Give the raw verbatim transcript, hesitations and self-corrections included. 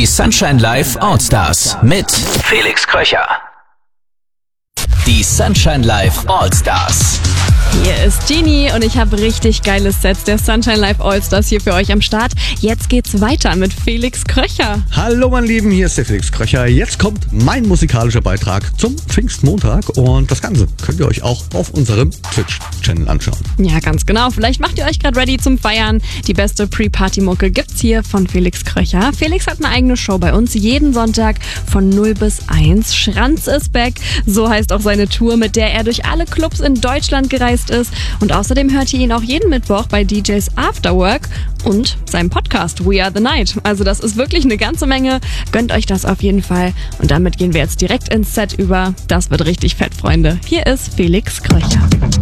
Die Sunshine Live Allstars mit Felix Kröcher. Die Sunshine Live Allstars. Hier ist Genie und ich habe richtig geile Sets der Sunshine Live Allstars hier für euch am Start. Jetzt geht's weiter mit Felix Kröcher. Hallo meine Lieben, hier ist der Felix Kröcher. Jetzt kommt mein musikalischer Beitrag zum Pfingstmontag und das Ganze könnt ihr euch auch auf unserem Twitch-Channel anschauen. Ja, ganz genau. Vielleicht macht ihr euch gerade ready zum Feiern. Die beste Pre-Party-Mucke gibt's hier von Felix Kröcher. Felix hat eine eigene Show bei uns jeden Sonntag von null bis eins. Schranz ist back, so heißt auch seine Tour, mit der er durch alle Clubs in Deutschland gereist ist. Und außerdem hört ihr ihn auch jeden Mittwoch bei D Js Afterwork und seinem Podcast We Are The Night. Also das ist wirklich eine ganze Menge. Gönnt euch das auf jeden Fall. Und damit gehen wir jetzt direkt ins Set über. Das wird richtig fett, Freunde. Hier ist Felix Kröcher.